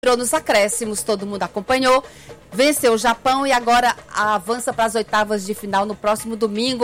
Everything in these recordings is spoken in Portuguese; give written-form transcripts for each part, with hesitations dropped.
Virou nos acréscimos, todo mundo acompanhou, venceu o Japão e agora avança para as oitavas de final no próximo domingo,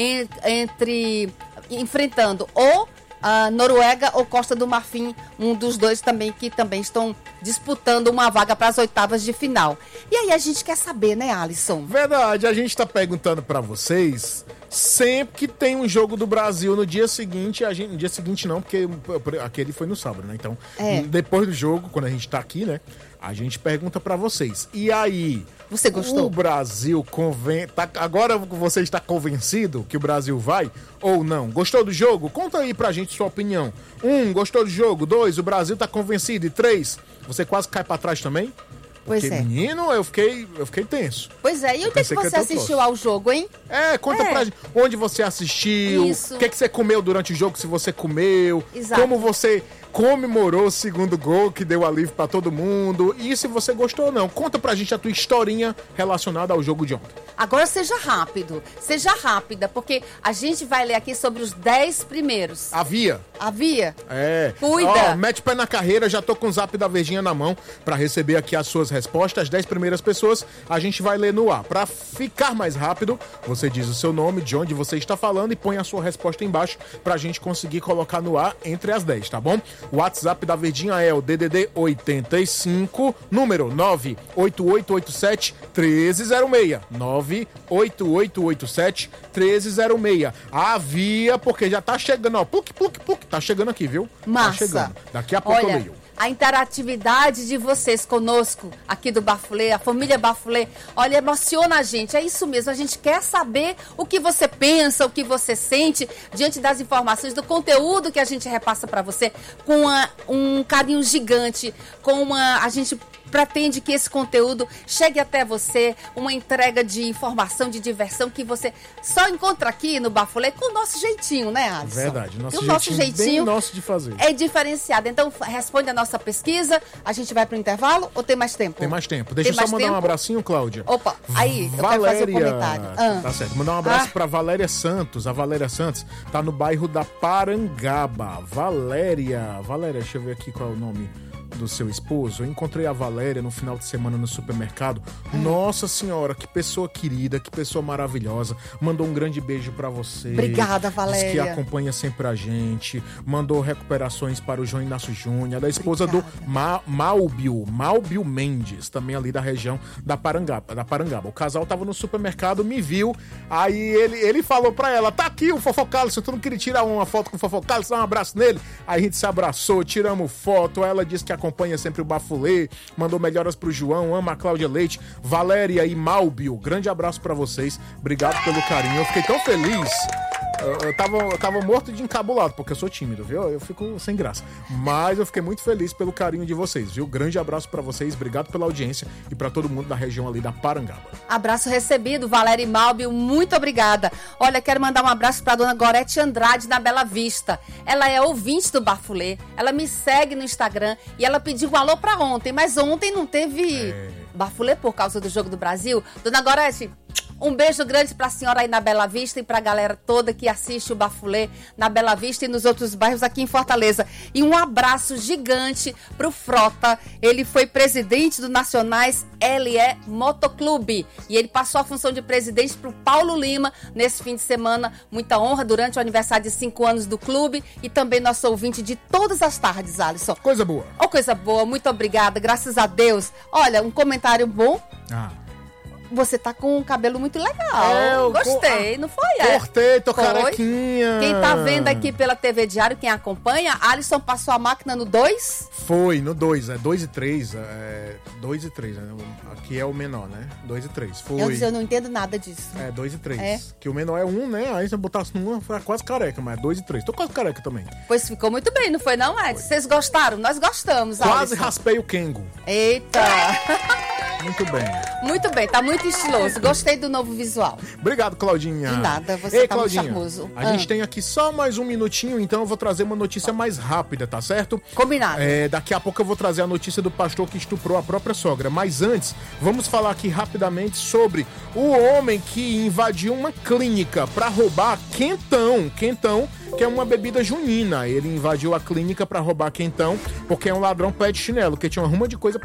enfrentando ou a Noruega ou Costa do Marfim, um dos dois também que também estão disputando uma vaga para as oitavas de final. E aí a gente quer saber, né, Alisson? Verdade, a gente está perguntando para vocês sempre que tem um jogo do Brasil no dia seguinte, no dia seguinte não, porque aquele foi no sábado, né? Então, depois do jogo, quando a gente tá aqui, né? A gente pergunta para vocês. E aí? Você gostou? O Brasil agora você está convencido que o Brasil vai ou não? Gostou do jogo? Conta aí pra gente sua opinião. 1, gostou do jogo. 2, o Brasil tá convencido. E 3, você quase cai pra trás também? Pois Porque, é. menino, eu fiquei tenso. Pois é, e onde é que você assistiu ao jogo, hein? Conta pra gente onde você assistiu, o que você comeu durante o jogo, se você comeu, Exato. Como você comemorou o segundo gol que deu alívio pra todo mundo, e se você gostou ou não. Conta pra gente a tua historinha relacionada ao jogo de ontem. Agora seja rápida, porque a gente vai ler aqui sobre os 10 primeiros. Havia? Cuida. Mete pé na carreira, já tô com o zap da Verdinha na mão pra receber aqui as suas respostas. As 10 primeiras pessoas a gente vai ler no ar. Pra ficar mais rápido, você diz o seu nome, de onde você está falando e põe a sua resposta embaixo pra gente conseguir colocar no ar entre as 10, tá bom? O WhatsApp da Verdinha é o DDD 85, número 98887-1306. 98887-1306. Havia, porque já tá chegando, ó. Pluc, tá chegando aqui, viu? Massa. Tá chegando. Daqui a pouco eu leio. A interatividade de vocês conosco aqui do Bafulê, a família Bafulê, olha, emociona a gente, é isso mesmo, a gente quer saber o que você pensa, o que você sente diante das informações, do conteúdo que a gente repassa para você com um carinho gigante, a gente pretende que esse conteúdo chegue até você, uma entrega de informação, de diversão que você só encontra aqui no Bafulê com o nosso jeitinho, né, Alisson? Verdade, nosso jeitinho bem nosso de fazer. É diferenciado. Então, responde a nossa pesquisa. A gente vai pro intervalo ou tem mais tempo? Tem mais tempo. Deixa eu só mandar um abracinho, Cláudia. Opa, aí, Valéria, eu quero fazer um comentário. Tá certo. Mandar um abraço pra Valéria Santos. A Valéria Santos tá no bairro da Parangaba. Valéria, deixa eu ver aqui qual é o nome do seu esposo. Eu encontrei a Valéria no final de semana no supermercado. Nossa senhora, que pessoa querida, que pessoa maravilhosa. Mandou um grande beijo pra você. Obrigada, Valéria. Diz que acompanha sempre a gente. Mandou recuperações para o João Inácio Júnior, da esposa do Malbio Mendes, também ali da região da Parangaba. O casal tava no supermercado, me viu, aí ele falou pra ela, tá aqui o Fofocalisson, tu não queria tirar uma foto com o Fofocalisson, dá um abraço nele? Aí a gente se abraçou, tiramos foto, ela disse que acompanha sempre o Bafulê, mandou melhoras pro João, ama a Cláudia Leite, Valéria e Malbio, grande abraço pra vocês, obrigado pelo carinho, eu fiquei tão feliz. Eu tava morto de encabulado, porque eu sou tímido, viu? Eu fico sem graça. Mas eu fiquei muito feliz pelo carinho de vocês, viu? Grande abraço pra vocês, obrigado pela audiência e pra todo mundo da região ali da Parangaba. Abraço recebido, Valéria e Malbio, muito obrigada. Olha, quero mandar um abraço pra dona Gorete Andrade, na Bela Vista. Ela é ouvinte do Bafulê, ela me segue no Instagram e ela pediu um alô pra ontem, mas ontem não teve Bafulê por causa do Jogo do Brasil. Dona Gorete, um beijo grande pra senhora aí na Bela Vista e pra galera toda que assiste o Bafulê na Bela Vista e nos outros bairros aqui em Fortaleza. E um abraço gigante pro Frota. Ele foi presidente do Nacionais LE Motoclube. E ele passou a função de presidente pro Paulo Lima nesse fim de semana. Muita honra durante o aniversário de 5 anos do clube. E também nosso ouvinte de todas as tardes, Alisson. Coisa boa. Coisa boa, muito obrigada, graças a Deus. Olha, um comentário bom. Você tá com um cabelo muito legal. Gostei, não foi? Cortei, tô carequinha. Quem tá vendo aqui pela TV Diário, quem acompanha, Alisson passou a máquina no 2? Foi, no 2, 2 e 3. 2 e 3, né? Aqui é o menor, né? 2 e 3. Foi. Eu não entendo nada disso. 2 e 3. Que o menor é 1, né? Aí se eu botasse no 1, foi quase careca, mas 2 e 3. Tô quase careca também. Pois ficou muito bem, não foi não, Ed? Vocês gostaram? Nós gostamos, Quase Alisson. raspei o Kengo. Eita! Muito bem. Muito bem, tá muito estiloso. Gostei do novo visual. Obrigado, Claudinha. De nada, você tá Claudinha, muito charmoso. A gente tem aqui só mais um minutinho, então eu vou trazer uma notícia mais rápida, tá certo? Combinado. Daqui a pouco eu vou trazer a notícia do pastor que estuprou a própria sogra. Mas antes, vamos falar aqui rapidamente sobre o homem que invadiu uma clínica para roubar quentão, que é uma bebida junina. Ele invadiu a clínica para roubar quentão, porque é um ladrão pé de chinelo, que tinha uma ruma de coisa